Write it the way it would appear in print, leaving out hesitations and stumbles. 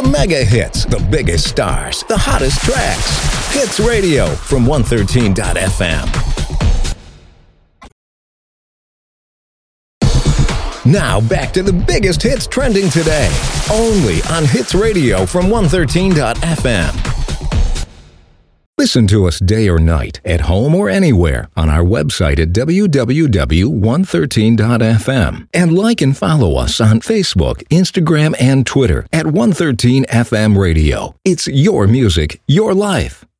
The mega hits, the biggest stars, the hottest tracks. Hits Radio from 113.fm. Now back to the biggest hits trending today. Only on Hits Radio from 113.fm. Listen to us day or night, at home or anywhere, on our website at www.113.fm. And like and follow us on Facebook, Instagram, and Twitter at 113FM Radio. It's your music, your life.